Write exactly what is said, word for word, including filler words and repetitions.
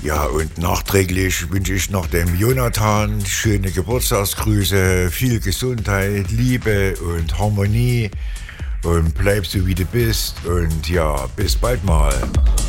Ja, und nachträglich wünsche ich noch dem Jonathan schöne Geburtstagsgrüße, viel Gesundheit, Liebe und Harmonie und bleib so wie du bist und ja, bis bald mal.